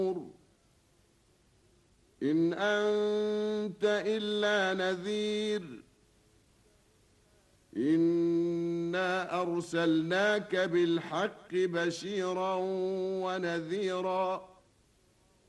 إن أنت إلا نذير إنا أرسلناك بالحق بشيرا ونذيرا